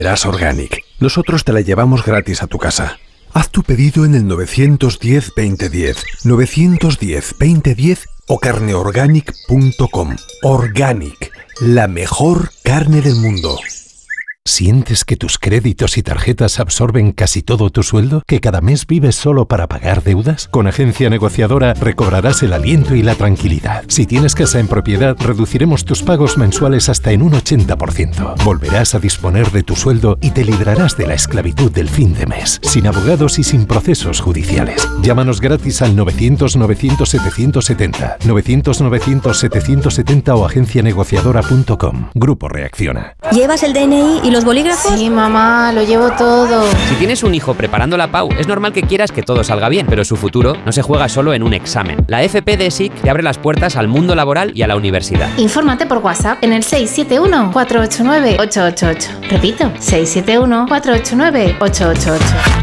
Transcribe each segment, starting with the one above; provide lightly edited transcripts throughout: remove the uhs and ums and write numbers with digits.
Verás Organic. Nosotros te la llevamos gratis a tu casa. Haz tu pedido en el 910-2010, 910-2010 o carneorganic.com. Organic, la mejor carne del mundo. ¿Sientes que tus créditos y tarjetas absorben casi todo tu sueldo? ¿Que cada mes vives solo para pagar deudas? Con Agencia Negociadora recobrarás el aliento y la tranquilidad. Si tienes casa en propiedad, reduciremos tus pagos mensuales hasta en un 80%. Volverás a disponer de tu sueldo y te librarás de la esclavitud del fin de mes, sin abogados y sin procesos judiciales. Llámanos gratis al 900-900-770, 900-900-770 o agencianegociadora.com. Grupo Reacciona. ¿Llevas el DNI y los bolígrafos? Sí, mamá, lo llevo todo. Si tienes un hijo preparando la PAU, es normal que quieras que todo salga bien, pero su futuro no se juega solo en un examen. La FP de SIC te abre las puertas al mundo laboral y a la universidad. Infórmate por WhatsApp en el 671-489-888. Repito, 671-489-888.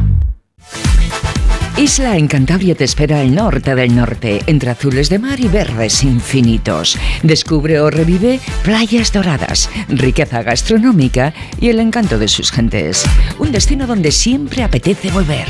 Isla en Cantabria te espera el norte del norte, entre azules de mar y verdes infinitos. Descubre o revive playas doradas, riqueza gastronómica y el encanto de sus gentes. Un destino donde siempre apetece volver.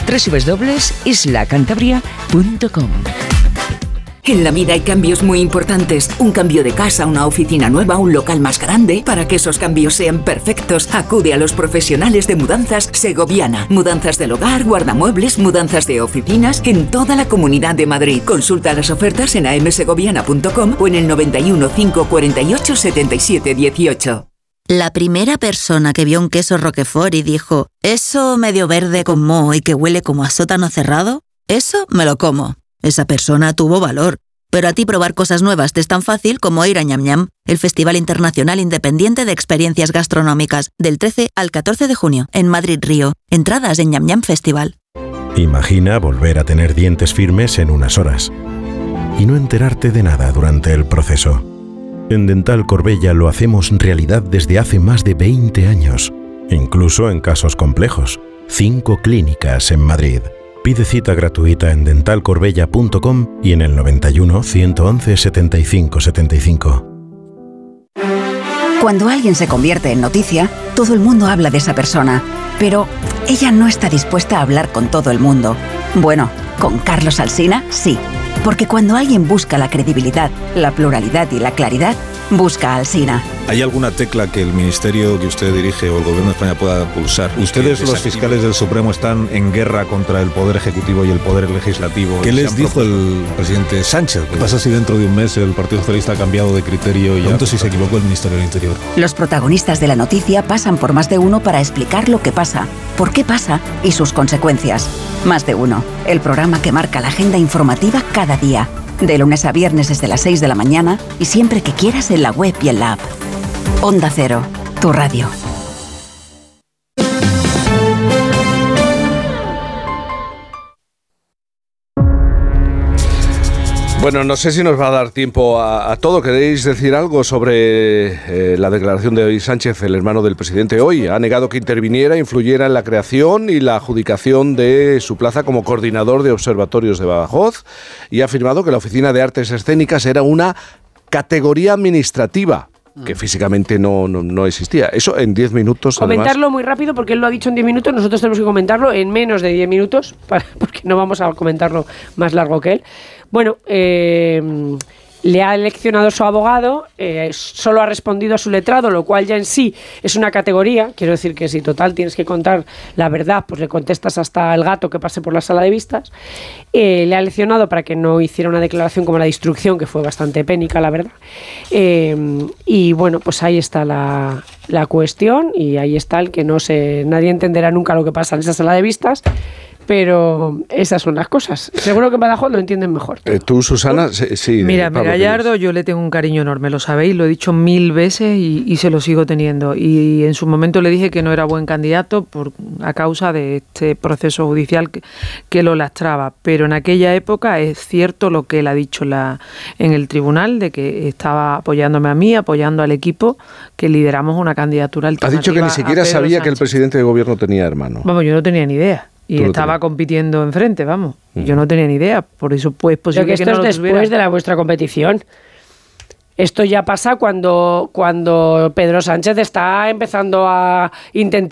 www.islacantabria.com. En la vida hay cambios muy importantes. Un cambio de casa, una oficina nueva, un local más grande. Para que esos cambios sean perfectos, acude a los profesionales de Mudanzas Segoviana. Mudanzas del hogar, guardamuebles, mudanzas de oficinas en toda la Comunidad de Madrid. Consulta las ofertas en amsegoviana.com o en el 91 548 77 18. La primera persona que vio un queso Roquefort y dijo, «Eso medio verde con moho y que huele como a sótano cerrado, eso me lo como». Esa persona tuvo valor. Pero a ti probar cosas nuevas te es tan fácil como ir a Ñam Ñam, el Festival Internacional Independiente de Experiencias Gastronómicas, del 13 al 14 de junio, en Madrid Río. Entradas en Ñam Ñam Festival. Imagina volver a tener dientes firmes en unas horas y no enterarte de nada durante el proceso. En Dental Corbella lo hacemos realidad desde hace más de 20 años, incluso en casos complejos. 5 clínicas en Madrid. Pide cita gratuita en dentalcorbella.com y en el 91 111 75 75. Cuando alguien se convierte en noticia, todo el mundo habla de esa persona, pero ella no está dispuesta a hablar con todo el mundo. Bueno, con Carlos Alsina, sí. Porque cuando alguien busca la credibilidad, la pluralidad y la claridad, busca a Alsina. ¿Hay alguna tecla que el ministerio que usted dirige o el gobierno de España pueda pulsar? Ustedes, los fiscales del Supremo, están en guerra contra el Poder Ejecutivo y el Poder Legislativo. ¿Qué les dijo el presidente Sánchez? ¿Qué pasa si dentro de un mes el Partido Socialista ha cambiado de criterio y pregunto si se equivocó el Ministerio del Interior? Los protagonistas de la noticia pasan por Más de Uno para explicar lo que pasa, por qué pasa y sus consecuencias. Más de Uno, el programa que marca la agenda informativa cada día. De lunes a viernes desde las 6 de la mañana y siempre que quieras en la web y en la app. Onda Cero, tu radio. Bueno, no sé si nos va a dar tiempo a todo. ¿Queréis decir algo sobre la declaración de hoy Sánchez, el hermano del presidente? Hoy ha negado que interviniera, influyera en la creación y la adjudicación de su plaza como coordinador de observatorios de Badajoz y ha afirmado que la Oficina de Artes Escénicas era una categoría administrativa que físicamente no existía. Eso en 10 minutos. Comentarlo muy rápido porque él lo ha dicho en 10 minutos, nosotros tenemos que comentarlo en menos de 10 minutos porque no vamos a comentarlo más largo que él. Bueno, le ha eleccionado su abogado, solo ha respondido a su letrado, lo cual ya en sí es una categoría. Quiero decir que si total tienes que contar la verdad, pues le contestas hasta el gato que pase por la sala de vistas. Le ha eleccionado para que no hiciera una declaración como la de instrucción, que fue bastante pénica, la verdad. Y bueno, pues ahí está la cuestión y ahí está el que nadie entenderá nunca lo que pasa en esa sala de vistas. Pero esas son las cosas. Seguro que en Badajoz lo entienden mejor. ¿Tú, Susana? Sí. Mira, Gallardo, yo le tengo un cariño enorme, lo sabéis, lo he dicho 1000 veces y se lo sigo teniendo. Y en su momento le dije que no era buen candidato a causa de este proceso judicial que lo lastraba. Pero en aquella época es cierto lo que él ha dicho en el tribunal, de que estaba apoyándome a mí, apoyando al equipo, que lideramos una candidatura alternativa. Ha dicho que ni siquiera sabía que el presidente de gobierno tenía hermano. Vamos, yo no tenía ni idea. Y estaba compitiendo enfrente, vamos. Yo no tenía ni idea, por eso pues posible que esto no lo es después de vuestra competición. Esto ya pasa cuando Pedro Sánchez está empezando a intentar